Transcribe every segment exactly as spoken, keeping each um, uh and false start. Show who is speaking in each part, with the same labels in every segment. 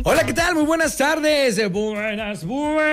Speaker 1: Hola, ¿qué tal? Muy buenas tardes. Buenas,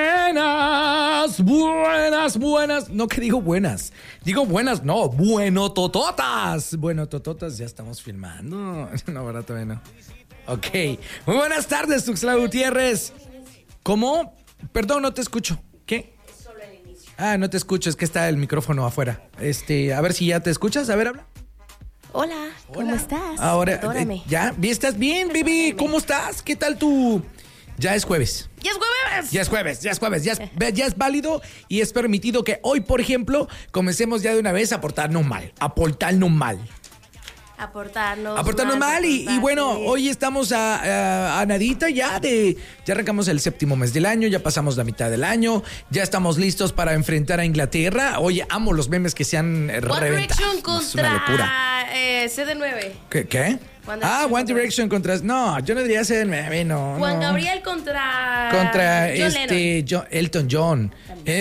Speaker 1: buenas, buenas, buenas. No, que digo buenas. Digo buenas, no. Bueno, tototas. Bueno, tototas, ya estamos filmando. No, ¿verdad? Todavía no. Ok. Muy buenas tardes, Tuxtla Gutiérrez. ¿Cómo? Perdón, no te escucho. ¿Qué?
Speaker 2: Es solo el inicio.
Speaker 1: Ah, no te escucho, es que está el micrófono afuera. Este, a ver si ya te escuchas. A ver, habla.
Speaker 2: Hola, ¿cómo
Speaker 1: Hola.
Speaker 2: estás?
Speaker 1: Ahora,
Speaker 2: Adórame.
Speaker 1: eh, ¿ya? ¿Estás bien, baby? ¿Cómo estás? ¿Qué tal tú? Ya es jueves.
Speaker 2: ¡Ya es jueves!
Speaker 1: Ya es jueves, ya es jueves, ya es, ya es válido y es permitido que hoy, por ejemplo, comencemos ya de una vez a portarnos mal. A portarnos mal.
Speaker 2: Aportarnos.
Speaker 1: Aportarnos mal y, y bueno, hoy estamos a, a, a nadita ya de... Ya arrancamos el séptimo mes del año, ya pasamos la mitad del año, ya estamos listos para enfrentar a Inglaterra. Oye, amo los memes que se han eh,
Speaker 2: One
Speaker 1: reventado.
Speaker 2: Direction
Speaker 1: Es una locura.
Speaker 2: contra eh, C D nueve.
Speaker 1: ¿Qué? ¿Qué?
Speaker 2: One
Speaker 1: Ah,
Speaker 2: Direction
Speaker 1: One Direction contra... No, yo no diría ser el meme, no.
Speaker 2: Juan
Speaker 1: no.
Speaker 2: Gabriel contra.
Speaker 1: Contra
Speaker 2: John
Speaker 1: este John- Elton John. Eh,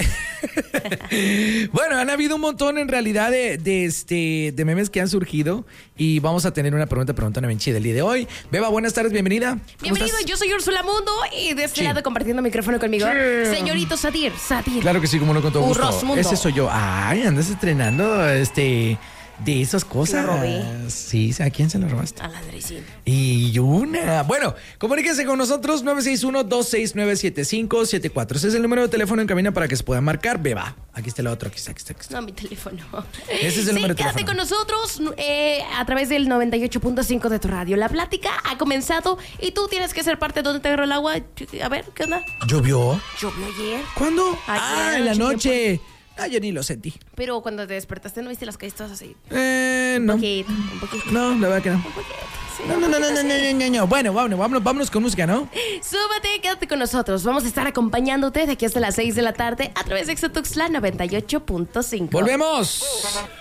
Speaker 1: bueno, han habido un montón en realidad de, de, este, de memes que han surgido y vamos a tener una pregunta preguntona bien chida el día de hoy. Beba, buenas tardes, bienvenida. ¿Cómo
Speaker 2: Bienvenido,
Speaker 1: estás?
Speaker 2: yo soy Úrsula Mundo y de este
Speaker 1: Sí.
Speaker 2: lado compartiendo micrófono conmigo,
Speaker 1: Sí.
Speaker 2: señorito Sadir, Sadir.
Speaker 1: Claro que sí, como no, con todo gusto.
Speaker 2: Urrosmundo.
Speaker 1: Ese soy yo. Ay, andas estrenando este de esas cosas.
Speaker 2: Lo robé.
Speaker 1: Sí, ¿a quién se lo robaste?
Speaker 2: A la Andresín.
Speaker 1: Y una. Bueno, comuníquense con nosotros nueve seis uno, dos seis nueve, siete cinco siete cuatro. Ese es el número de teléfono en cabina para que se pueda marcar. Beba. Aquí está el otro. Aquí está, aquí está, aquí está.
Speaker 2: No, mi teléfono.
Speaker 1: Ese es el
Speaker 2: sí,
Speaker 1: número de
Speaker 2: quédate
Speaker 1: teléfono.
Speaker 2: con nosotros eh, a través del noventa y ocho punto cinco de tu radio. La plática ha comenzado y tú tienes que ser parte de donde te agarró el agua. A ver, ¿qué onda?
Speaker 1: ¿Llovió?
Speaker 2: Llovió ayer,
Speaker 1: ¿Cuándo?
Speaker 2: Ayer
Speaker 1: ah, en la
Speaker 2: anoche,
Speaker 1: noche. Ah, yo ni lo sentí.
Speaker 2: pero cuando te despertaste no viste las calles todas así.
Speaker 1: Eh, no.
Speaker 2: Un poquito, un poquito.
Speaker 1: No, la verdad que no.
Speaker 2: Un poquito, sí,
Speaker 1: No,
Speaker 2: un
Speaker 1: no, no, no,
Speaker 2: poquito
Speaker 1: no,
Speaker 2: así.
Speaker 1: no, no, no. Bueno, vámonos, vámonos, vámonos con música, ¿no?
Speaker 2: Súbete, quédate con nosotros. Vamos a estar acompañándote de aquí hasta las seis de la tarde a través de Exatuxtla noventa y ocho punto cinco.
Speaker 1: ¡Volvemos!